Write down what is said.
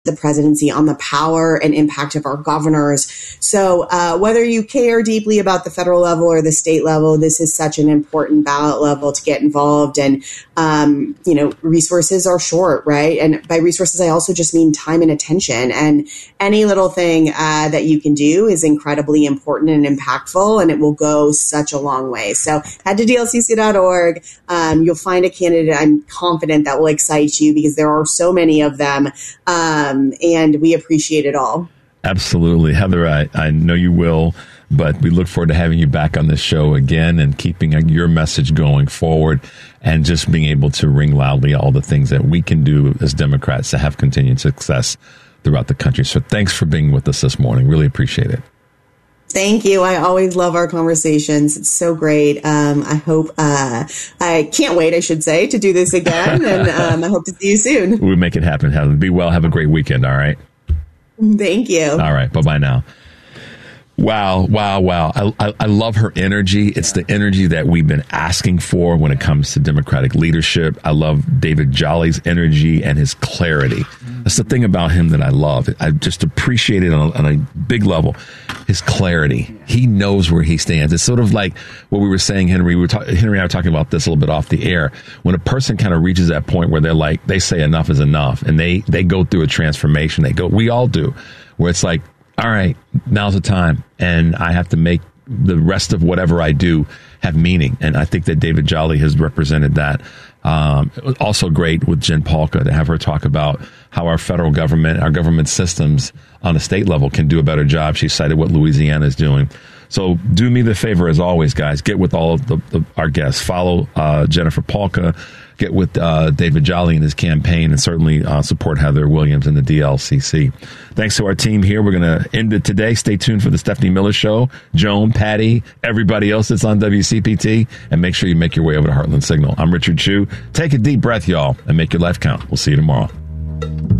the presidency on the power and impact of our governors. So whether you care deeply about the federal level or the state level, this is such an important ballot level to get involved. And, resources are short, right? And by resources, I also just mean time and attention. And any little thing that you can do is incredibly important and impactful, and it will go such a long way. So head to dlcc.org. You'll find a candidate, I'm confident, that will excite you because there are so many of them. And we appreciate it all. Absolutely. Heather, I know you will, but we look forward to having you back on this show again and keeping your message going forward and just being able to ring loudly all the things that we can do as Democrats to have continued success throughout the country. So thanks for being with us this morning. Really appreciate it. Thank you. I always love our conversations. It's so great. I can't wait, I should say, to do this again. And I hope to see you soon. We'll make it happen, Heather. Be well. Have a great weekend. All right. Thank you. All right. Bye-bye now. Wow. I love her energy. It's the energy that we've been asking for when it comes to Democratic leadership. I love David Jolly's energy and his clarity. That's the thing about him that I love. I just appreciate it on a big level. His clarity. He knows where he stands. It's sort of like what we were saying, Henry. Henry and I were talking about this a little bit off the air. When a person kind of reaches that point where they say enough is enough, and they go through a transformation. We all do, where it's like, all right, now's the time, and I have to make the rest of whatever I do have meaning. And I think that David Jolly has represented that. Also great with Jen Pahlka to have her talk about how our federal government, our government systems on the state level can do a better job. She cited what Louisiana is doing. So do me the favor, as always, guys, get with all of our guests. Follow Jennifer Pahlka. Get with David Jolly and his campaign, and certainly support Heather Williams and the DLCC. Thanks to our team here. We're going to end it today. Stay tuned for the Stephanie Miller Show. Joan, Patty, everybody else that's on WCPT. And make sure you make your way over to Heartland Signal. I'm Richard Chu. Take a deep breath, y'all, and make your life count. We'll see you tomorrow.